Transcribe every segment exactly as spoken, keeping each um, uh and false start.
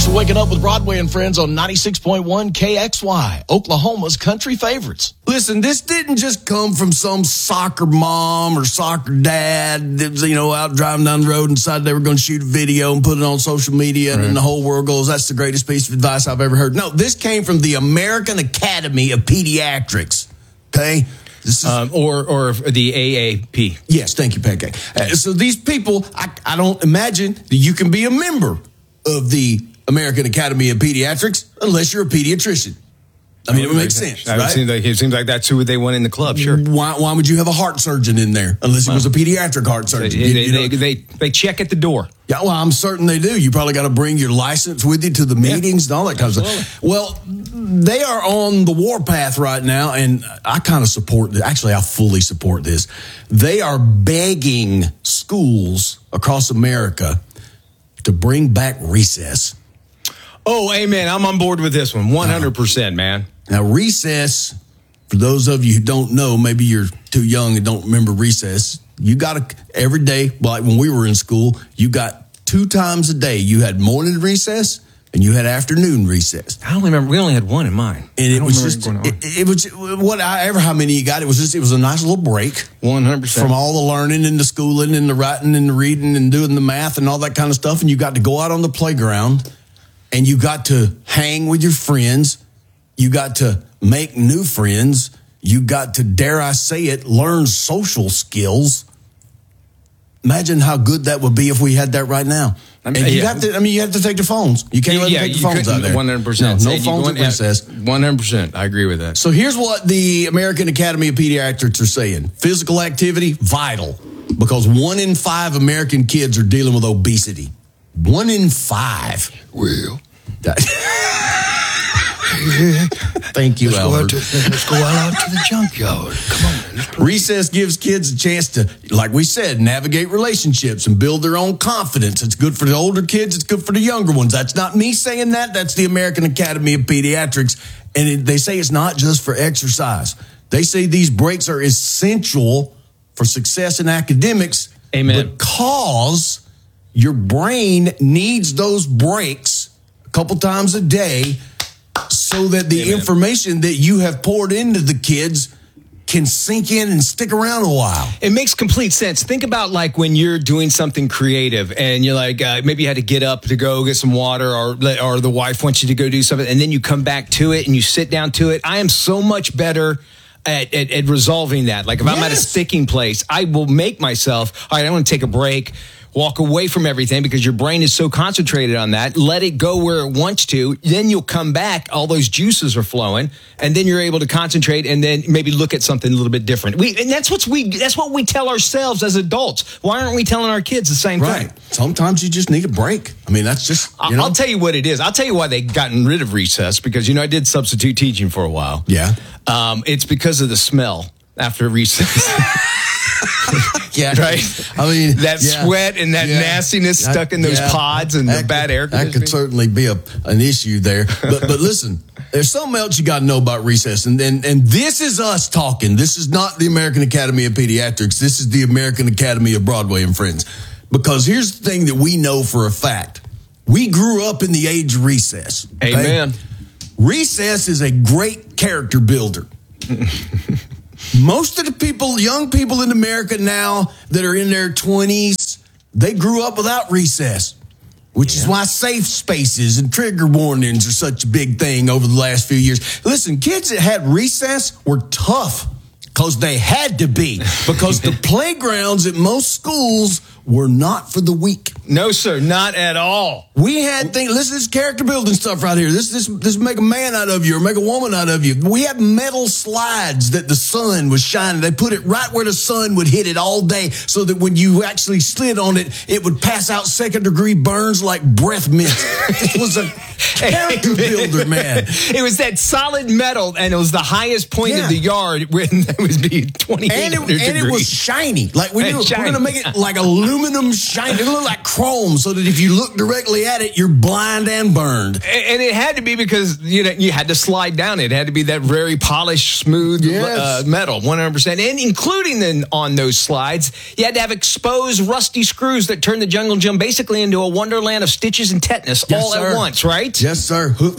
for waking up with Broadway and Friends on ninety-six point one K X Y, Oklahoma's country favorites. Listen, this didn't just come from some soccer mom or soccer dad that was, you know, out driving down the road and decided they were going to shoot a video and put it on social media, and right. then the whole world goes, that's the greatest piece of advice I've ever heard. No, this came from the American Academy of Pediatrics, okay? This is, um, or or the A A P. Yes, thank you, Pancake. Uh, so these people, I, I don't imagine that you can be a member of the American Academy of Pediatrics unless you're a pediatrician. I mean, it would make sense, It right? seems like, it seems like that's who they want in the club, sure. Why, why would you have a heart surgeon in there unless it was a pediatric heart surgeon? They, You- they, you know- they, they, they check at the door. Yeah, well, I'm certain they do. You probably got to bring your license with you to the meetings and all that kind of stuff. Well, they are on the warpath right now, and I kind of support this. Actually, I fully support this. They are begging schools across America to bring back recess. Oh, amen. I'm on board with this one. one hundred percent, man. Now, recess, for those of you who don't know, maybe you're too young and don't remember recess. You got to, every day, like when we were in school, you got two times a day. You had morning recess and you had afternoon recess. I don't remember. We only had one in mine. And I it don't was remember just, going on. it, it was, whatever, how many you got, it was just, it was a nice little break. one hundred percent. From all the learning and the schooling and the writing and the reading and doing the math and all that kind of stuff. And you got to go out on the playground and you got to hang with your friends. You got to make new friends. You got to, dare I say it, learn social skills. Imagine how good that would be if we had that right now. I mean, and you yeah. got to, I mean, you have to take the phones. You can't let yeah, them take the you phones couldn't- out there. one hundred percent. No, no Say, phones you at go in- recess. one hundred percent. I agree with that. So here's what the American Academy of Pediatrics are saying. Physical activity, vital. Because one in five American kids are dealing with obesity. One in five. Well, Thank you, let's go, out Albert. to, let's go out to the junkyard. Come on, let's play. Recess gives kids a chance to, like we said, navigate relationships and build their own confidence. It's good for the older kids. It's good for the younger ones. That's not me saying that. That's the American Academy of Pediatrics. And it, they say it's not just for exercise. They say these breaks are essential for success in academics. Amen. Because your brain needs those breaks a couple times a day so that the Amen. information that you have poured into the kids can sink in and stick around a while. It makes complete sense. Think about like when you're doing something creative and you're like, uh, maybe you had to get up to go get some water or, or the wife wants you to go do something and then you come back to it and you sit down to it. I am so much better at, at, at resolving that. Like if I'm at a Yes. sticking place, I will make myself, all right, I want to take a break. Walk away from everything because your brain is so concentrated on that. Let it go where it wants to. Then you'll come back. All those juices are flowing, and then you're able to concentrate and then maybe look at something a little bit different. We and that's what we that's what we tell ourselves as adults. Why aren't we telling our kids the same Right. thing? Sometimes you just need a break. I mean, that's just, you know. I'll tell you what it is. I'll tell you why they gotten rid of recess because you know I did substitute teaching for a while. Yeah. Um, it's because of the smell after recess. Yeah. Right? I mean, That yeah. sweat and that Yeah. nastiness stuck in those Yeah. pods and the That bad could- air That conditioning. could certainly be a, an issue there. But but listen, there's something else you got to know about recess. And, and, and this is us talking. This is not the American Academy of Pediatrics. This is the American Academy of Broadway and Friends. Because here's the thing that we know for a fact. We grew up in the age of recess. okay? Amen. Recess is a great character builder. Most of the people, young people in America now that are in their twenties, they grew up without recess, which is why safe spaces and trigger warnings are such a big thing over the last few years. Listen, kids that had recess were tough because they had to be, because the playgrounds at most schools were not for the weak. No, sir, not at all. We had things, listen, this is character building stuff right here. This, this, this make a man out of you or make a woman out of you. We had metal slides that the sun was shining. They put it right where the sun would hit it all day so that when you actually slid on it, it would pass out second degree burns like breath mint. It was a character builder, man. It was that solid metal, and it was the highest point Yeah. of the yard when it was be twenty-eight And it, hundred and degrees. it was shiny. Like we And knew, we're shiny. going to make it like aluminum aluminum shiny. It looked like chrome, so that if you look directly at it, you're blind and burned. And it had to be because you know you had to slide down. It had to be that very polished, smooth Yes. uh, metal, one hundred percent. And including then on those slides, you had to have exposed rusty screws that turned the jungle gym basically into a wonderland of stitches and tetanus Yes, all sir. at once, right? Yes, sir. Who,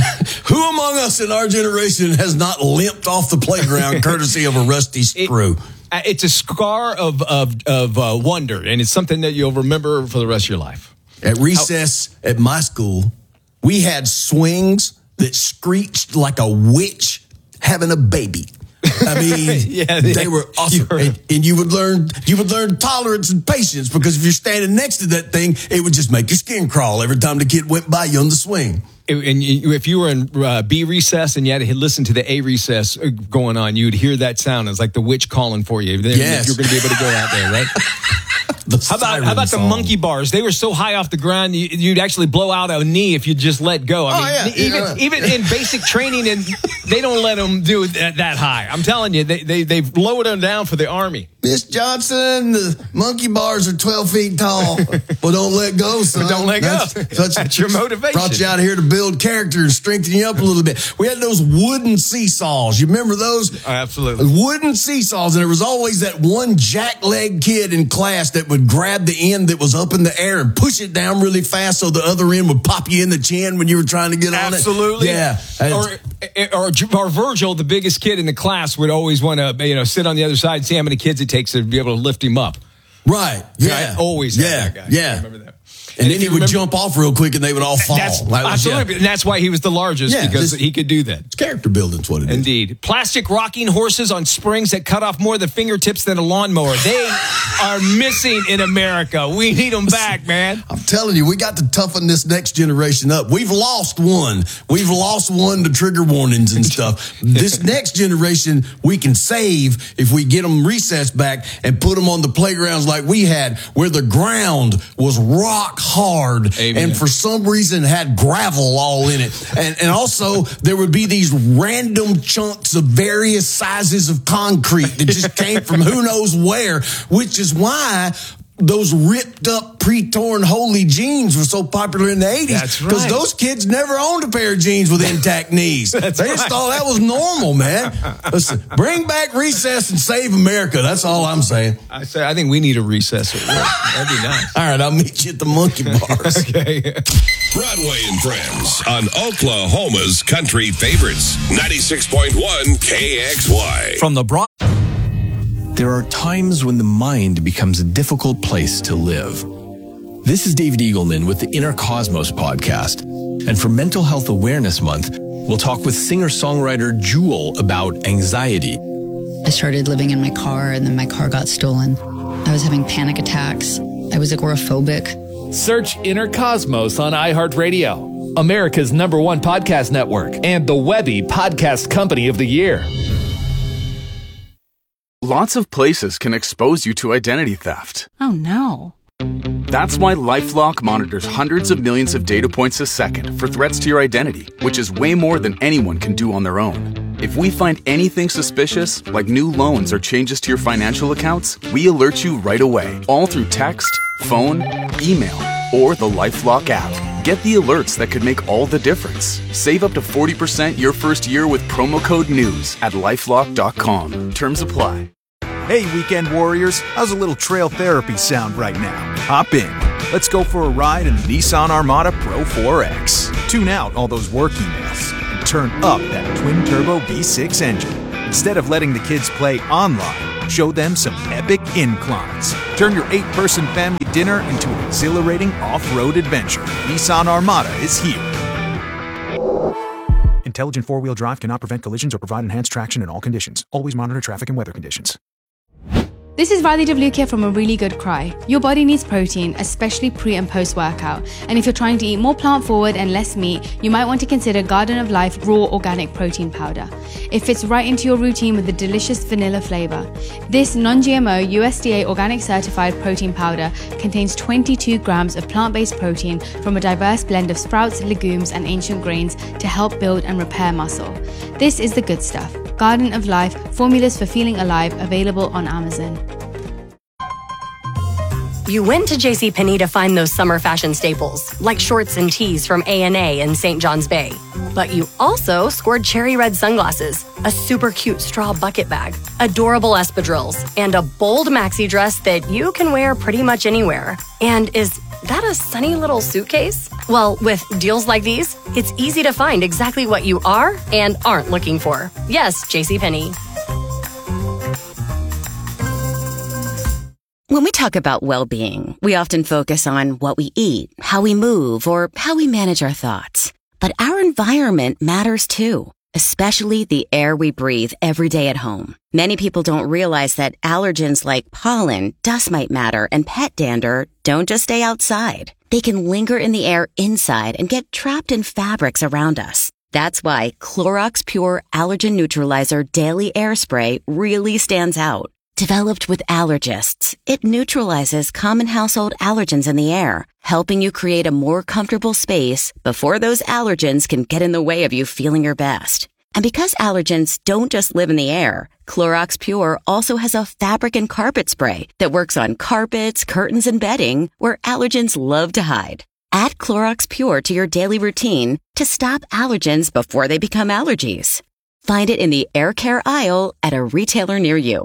who among us in our generation has not limped off the playground courtesy of a rusty screw? It, it's a scar of of, of uh, wonder, and it's something that you'll remember for the rest of your life. At recess at my school, we had swings that screeched like a witch having a baby. I mean, Yeah, they were awesome, you're- and, and you would learn you would learn tolerance and patience because if you're standing next to that thing, it would just make your skin crawl every time the kid went by you on the swing. And you, if you were in uh, B recess and you had to listen to the A recess going on, you'd hear that sound. It's like the witch calling for you. Then Yes. You're going to be able to go out there, right? The How about siren how about the song. monkey bars? They were so high off the ground, you, you'd actually blow out a knee if you just let go. I Oh, mean, yeah. even Yeah. even in basic training, and they don't let them do that, that high. I'm telling you, they they they've lowered them down for the Army. Miss Johnson, the monkey bars are twelve feet tall. Well, don't let go, son. Don't let go. That's, That's your motivation. Brought you out here to build character and strengthen you up a little bit. We had those wooden seesaws. You remember those? Absolutely. Wooden seesaws. And there was always that one jack-legged kid in class that would grab the end that was up in the air and push it down really fast so the other end would pop you in the chin when you were trying to get on it. Absolutely. Yeah. Or, or or Virgil, the biggest kid in the class, would always want to you know sit on the other side and see how many kids it takes to be able to lift him up. Right. Yeah. Right? Always had Yeah. that guy. Yeah. I remember that. And, And then if he you would remember- jump off real quick and they would all fall. That's That was- absolutely, yeah. and that's why he was the largest Yeah, because just- he could do that. It's character building's what it is. Indeed. Plastic rocking horses on springs that cut off more the fingertips than a lawnmower. They are missing in America. We need them back, man. I'm telling you, we got to toughen this next generation up. We've lost one. We've lost one to trigger warnings and stuff. This next generation, we can save if we get them recessed back and put them on the playgrounds like we had, where the ground was rock hard. Amen. And for some reason had gravel all in it. And, and also, there would be these random chunks of various sizes of concrete that just came from who knows where, which is why those ripped up, pre-torn holy jeans were so popular in the eighties. That's right. Because those kids never owned a pair of jeans with intact knees. That's they just right. thought that was normal, man. Listen, bring back recess and save America. That's all I'm saying. I say I think we need a recess at work. That'd be nice. All right, I'll meet you at the monkey bars. Okay. Broadway and Friends on Oklahoma's Country Favorites, ninety-six point one K X Y. From the Broad. There are times when the mind becomes a difficult place to live. This is David Eagleman with the Inner Cosmos podcast. And for Mental Health Awareness Month, we'll talk with singer-songwriter Jewel about anxiety. I started living in my car, and then my car got stolen. I was having panic attacks. I was agoraphobic. Search Inner Cosmos on iHeartRadio, America's number one podcast network, and the Webby Podcast Company of the Year. Lots of places can expose you to identity theft. Oh, no. That's why LifeLock monitors hundreds of millions of data points a second for threats to your identity, which is way more than anyone can do on their own. If we find anything suspicious, like new loans or changes to your financial accounts, we alert you right away, all through text, phone, email, or the LifeLock app. Get the alerts that could make all the difference. Save up to forty percent your first year with promo code NEWS at lifelock dot com. Terms apply. Hey, weekend warriors, how's a little trail therapy sound right now? Hop in. Let's go for a ride in the Nissan Armada Pro four X. Tune out all those work emails and turn up that twin-turbo V six engine. Instead of letting the kids play online, show them some epic inclines. Turn your eight-person family dinner into an exhilarating off-road adventure. Nissan Armada is here. Intelligent four-wheel drive cannot prevent collisions or provide enhanced traction in all conditions. Always monitor traffic and weather conditions. This is Riley DeVluke from A Really Good Cry. Your body needs protein, especially pre and post workout. And if you're trying to eat more plant forward and less meat, you might want to consider Garden of Life Raw Organic Protein Powder. It fits right into your routine with a delicious vanilla flavor. This non-G M O U S D A organic certified protein powder contains twenty-two grams of plant-based protein from a diverse blend of sprouts, legumes, and ancient grains to help build and repair muscle. This is the good stuff. Garden of Life, formulas for feeling alive, available on Amazon. You went to JCPenney to find those summer fashion staples, like shorts and tees from A and A in Saint John's Bay. But you also scored cherry red sunglasses, a super cute straw bucket bag, adorable espadrilles, and a bold maxi dress that you can wear pretty much anywhere. And is that a sunny little suitcase? Well, with deals like these, it's easy to find exactly what you are and aren't looking for. Yes, JCPenney. When we talk about well-being, we often focus on what we eat, how we move, or how we manage our thoughts. But our environment matters too, especially the air we breathe every day at home. Many people don't realize that allergens like pollen, dust mite matter, and pet dander don't just stay outside. They can linger in the air inside and get trapped in fabrics around us. That's why Clorox Pure Allergen Neutralizer Daily Air Spray really stands out. Developed with allergists, it neutralizes common household allergens in the air, helping you create a more comfortable space before those allergens can get in the way of you feeling your best. And because allergens don't just live in the air, Clorox Pure also has a fabric and carpet spray that works on carpets, curtains, and bedding where allergens love to hide. Add Clorox Pure to your daily routine to stop allergens before they become allergies. Find it in the air care aisle at a retailer near you.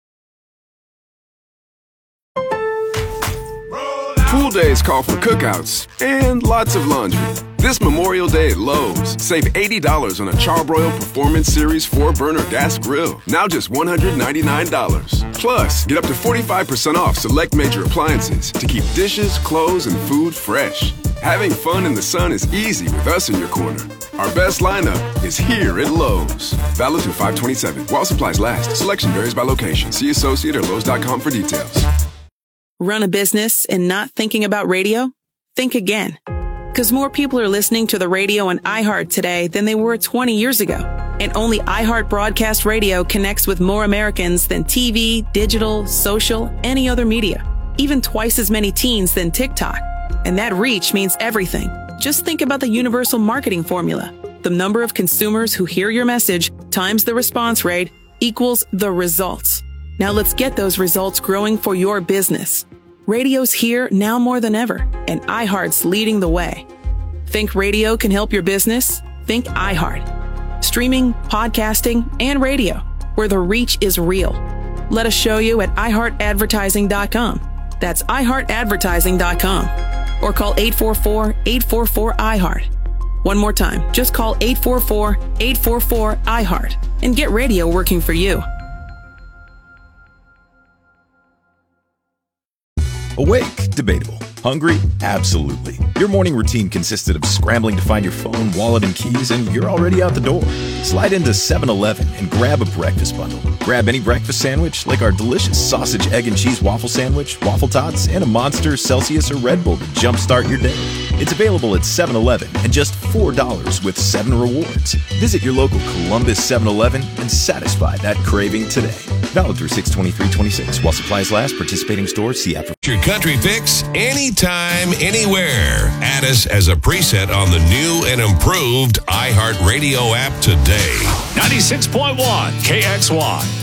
Pool days call for cookouts and lots of laundry. This Memorial Day at Lowe's, save eighty dollars on a Charbroil Performance Series four burner gas grill. Now just one hundred ninety-nine dollars. Plus, get up to forty-five percent off select major appliances to keep dishes, clothes, and food fresh. Having fun in the sun is easy with us in your corner. Our best lineup is here at Lowe's. Valid through five twenty-seven. While supplies last. Selection varies by location. See associate or Lowe's dot com for details. Run a business and not thinking about radio? Think again. Because more people are listening to the radio on iHeart today than they were twenty years ago. And only iHeart Broadcast Radio connects with more Americans than T V, digital, social, any other media. Even twice as many teens than TikTok. And that reach means everything. Just think about the universal marketing formula. The number of consumers who hear your message times the response rate equals the results. Now let's get those results growing for your business. Radio's here now more than ever, and iHeart's leading the way. Think radio can help your business? Think iHeart. Streaming, podcasting, and radio, where the reach is real. Let us show you at i heart advertising dot com. That's i heart advertising dot com. Or call eight four four, eight four four, I heart. One more time, just call eight four four, eight four four, I heart and get radio working for you. Awake? Debatable. Hungry? Absolutely. Your morning routine consisted of scrambling to find your phone, wallet, and keys, and you're already out the door. Slide into seven eleven and grab a breakfast bundle. Grab any breakfast sandwich, like our delicious sausage, egg, and cheese waffle sandwich, waffle tots, and a Monster, Celsius, or Red Bull to jumpstart your day. It's available at seven eleven and just four dollars with seven rewards. Visit your local Columbus seven eleven and satisfy that craving today. Valid through six twenty-three twenty-six. While supplies last, participating stores, see app for your country fix anytime, anywhere. Add us as a preset on the new and improved iHeartRadio app today. ninety-six point one K X Y.